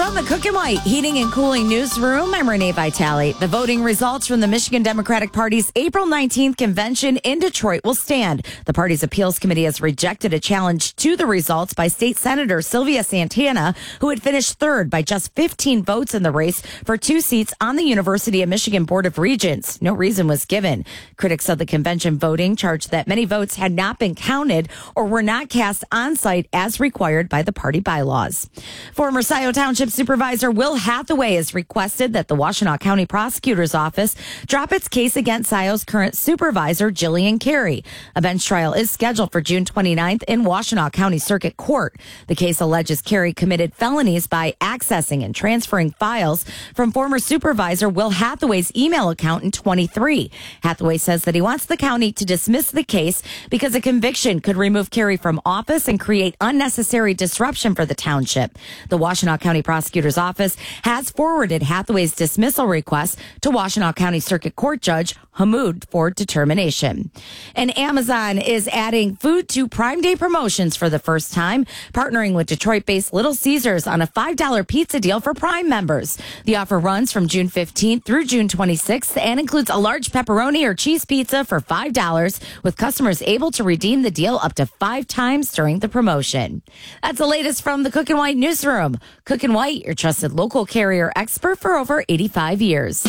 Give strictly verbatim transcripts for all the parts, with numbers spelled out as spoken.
From the Cook and White Heating and Cooling Newsroom, I'm Renee Vitale. The voting results from the Michigan Democratic Party's April nineteenth convention in Detroit will stand. The party's appeals committee has rejected a challenge to the results by State Senator Sylvia Santana, who had finished third by just fifteen votes in the race for two seats on the University of Michigan Board of Regents. No reason was given. Critics of the convention voting charged that many votes had not been counted or were not cast on site as required by the party bylaws. Former Scioto Township Supervisor Will Hathaway has requested that the Washtenaw County Prosecutor's Office drop its case against Scioto's current supervisor, Jillian Carey. A bench trial is scheduled for June twenty-ninth in Washtenaw County Circuit Court. The case alleges Carey committed felonies by accessing and transferring files from former supervisor Will Hathaway's email account in twenty-three. Hathaway says that he wants the county to dismiss the case because a conviction could remove Carey from office and create unnecessary disruption for the township. The Washtenaw County Prosecutor's Office has forwarded Hathaway's dismissal request to Washtenaw County Circuit Court Judge Hamoud for determination. And Amazon is adding food to Prime Day promotions for the first time, partnering with Detroit-based Little Caesars on a five dollar pizza deal for Prime members. The offer runs from June fifteenth through June twenty-sixth and includes a large pepperoni or cheese pizza for five dollars, with customers able to redeem the deal up to five times during the promotion. That's the latest from the Cook and White Newsroom. Cook and White, your trusted local carrier expert for over eighty-five years.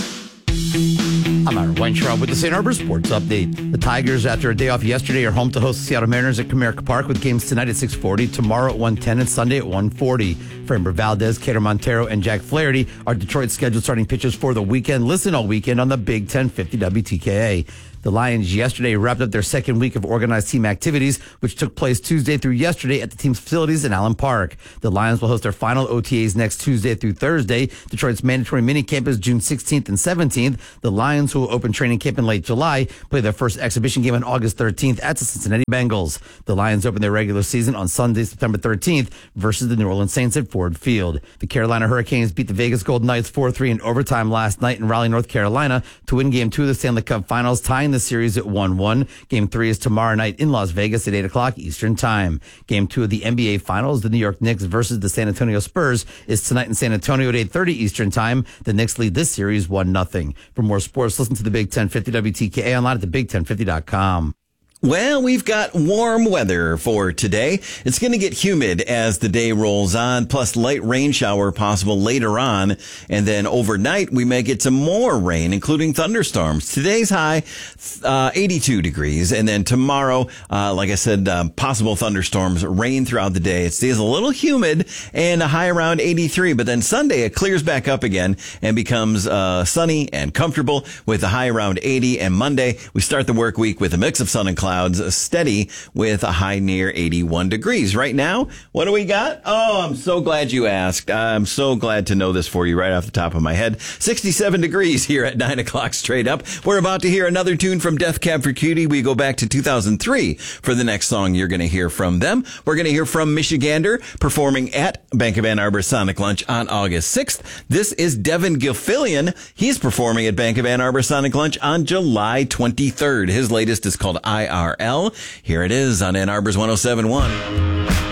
I'm Aaron Weintraub with the Saint Arbor Sports Update. The Tigers, after a day off yesterday, are home to host the Seattle Mariners at Comerica Park with games tonight at six forty, tomorrow at one ten, and Sunday at one forty. Framber Valdez, Kader Montero, and Jack Flaherty are Detroit's scheduled starting pitchers for the weekend. Listen all weekend on the Big ten fifty W T K A. The Lions yesterday wrapped up their second week of organized team activities, which took place Tuesday through yesterday at the team's facilities in Allen Park. The Lions will host their final O T As next Tuesday through Thursday. Detroit's mandatory minicamp is June sixteenth and seventeenth. The Lions, who will open training camp in late July, play their first exhibition game on August thirteenth at the Cincinnati Bengals. The Lions open their regular season on Sunday, September thirteenth versus the New Orleans Saints at Ford Field. The Carolina Hurricanes beat the Vegas Golden Knights four three in overtime last night in Raleigh, North Carolina to win Game two of the Stanley Cup Finals, tying the series at one one. Game three is tomorrow night in Las Vegas at eight o'clock Eastern Time. Game two of the N B A Finals, the New York Knicks versus the San Antonio Spurs, is tonight in San Antonio at eight thirty Eastern Time. The Knicks lead this series one nothing. For more sports, listen to the Big ten fifty W T K A online at the big ten fifty dot com. Well, we've got warm weather for today. It's going to get humid as the day rolls on, plus light rain shower possible later on. And then overnight, we may get some more rain, including thunderstorms. Today's high, uh, eighty-two degrees. And then tomorrow, uh, like I said, uh, possible thunderstorms, rain throughout the day. It stays a little humid and a high around eighty-three. But then Sunday, it clears back up again and becomes uh, sunny and comfortable with a high around eighty. And Monday, we start the work week with a mix of sun and clouds. Clouds steady with a high near eighty-one degrees. Right now, what do we got? Oh, I'm so glad you asked. I'm so glad to know this for you right off the top of my head. sixty-seven degrees here at nine o'clock straight up. We're about to hear another tune from Death Cab for Cutie. We go back to two thousand three for the next song you're going to hear from them. We're going to hear from Michigander performing at Bank of Ann Arbor Sonic Lunch on August sixth. This is Devin Gilfillian. He's performing at Bank of Ann Arbor Sonic Lunch on July twenty-third. His latest is called I R L. Here it is on Ann Arbor's one oh seven point one.